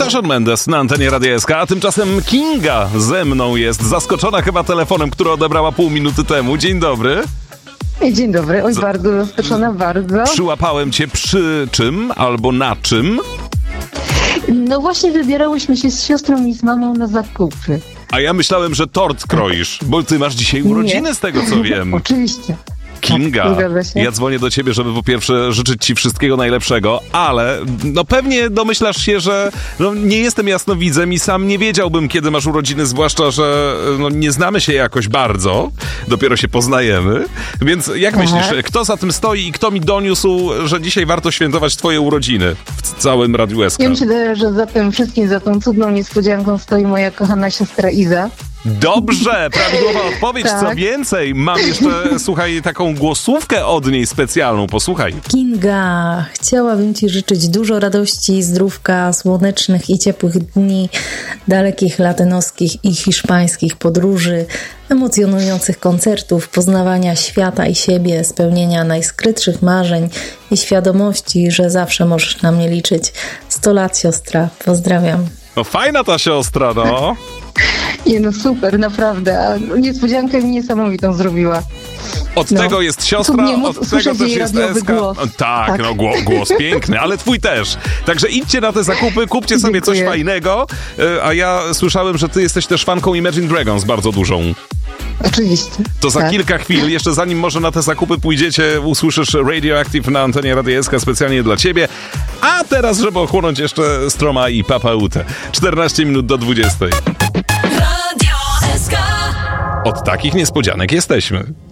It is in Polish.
Shawn Mendes na antenie Radia SK, a tymczasem Kinga ze mną jest, zaskoczona chyba telefonem, który odebrała pół minuty temu. Dzień dobry. Dzień dobry, oj, bardzo zaskoczona, bardzo. Przyłapałem cię przy czym albo na czym? No właśnie wybierałyśmy się z siostrą i z mamą na zakupy. A ja myślałem, że tort kroisz, bo ty masz dzisiaj urodziny, z tego co wiem. Oczywiście. Kinga, Tak, ja dzwonię do ciebie, żeby po pierwsze życzyć ci wszystkiego najlepszego, ale no pewnie domyślasz się, że nie jestem jasnowidzem i sam nie wiedziałbym, kiedy masz urodziny, zwłaszcza, że nie znamy się jakoś bardzo, dopiero się poznajemy, więc jak myślisz, kto za tym stoi i kto mi doniósł, że dzisiaj warto świętować twoje urodziny w całym Radiu SK? Ja myślę, że za tym wszystkim, za tą cudną niespodzianką stoi moja kochana siostra Iza. Dobrze, prawidłowa odpowiedź. Tak. Co więcej, mam jeszcze, słuchaj, taką głosówkę od niej specjalną. Posłuchaj. Kinga, chciałabym ci życzyć dużo radości, zdrówka, słonecznych i ciepłych dni, dalekich latynoskich i hiszpańskich podróży, emocjonujących koncertów, poznawania świata i siebie, spełnienia najskrytszych marzeń i świadomości, że zawsze możesz na mnie liczyć. 100 lat, siostra. Pozdrawiam. No fajna ta siostra, no. Nie no super, naprawdę. A niespodziankę mi niesamowitą zrobiła. Od tego jest siostra, Cudnie od tego usłyszeć też jej jest radiowy SK. głos. Tak, no głos piękny, ale twój też. Także idźcie na te zakupy, kupcie sobie Dziękuję. coś fajnego. A ja słyszałem, że ty jesteś też fanką Imagine Dragons bardzo dużą. Oczywiście. To za tak. kilka chwil, jeszcze zanim może na te zakupy pójdziecie, usłyszysz Radioactive na antenie Radia SK specjalnie dla ciebie. A teraz, żeby ochłonąć jeszcze Stroma i Papa Ute. 14 minut do 20. Radio SK. Od takich niespodzianek jesteśmy.